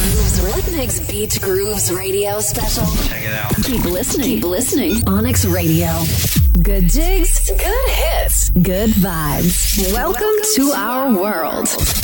Grooves Rhythmics Beach Grooves Radio Special. Check it out. Keep listening. Keep listening. Onyx Radio. Good jigs, good hits, good vibes. Welcome to our world.